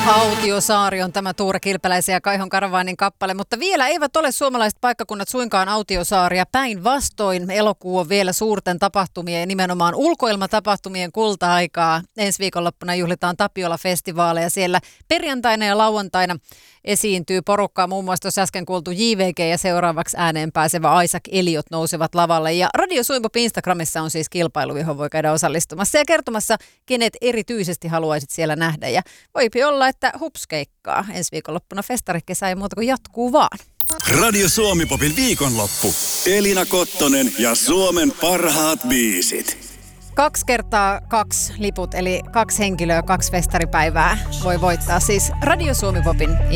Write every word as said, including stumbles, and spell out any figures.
Autiosaari on tämä Tuure Kilpeläisen ja Kaihon Karavaanin kappale, mutta vielä eivät ole suomalaiset paikkakunnat suinkaan autiosaaria. Päinvastoin elokuu on vielä suurten tapahtumien ja nimenomaan ulkoilmatapahtumien kulta-aikaa. Ensi viikonloppuna juhlitaan Tapiola-festivaaleja. Siellä perjantaina ja lauantaina esiintyy porukkaa, muun muassa tuossa äsken kuultu J V G ja seuraavaksi ääneen pääsevä Isaac Elliot nousevat lavalle. Ja Radio Suimpop Instagramissa on siis kilpailu, johon voi käydä osallistumassa ja kertomassa, kenet erityisesti haluaisit siellä nähdä. Ja voipi olla, että hupskeikkaa. Ensi viikonloppuna festarikesä ei muuta kuin jatkuu vaan. Radio Suomi-popin viikonloppu. Elina Kottonen ja Suomen parhaat biisit. Kaksi kertaa kaksi liput, eli kaksi henkilöä, kaksi festaripäivää voi voittaa siis Radio Suomi-popin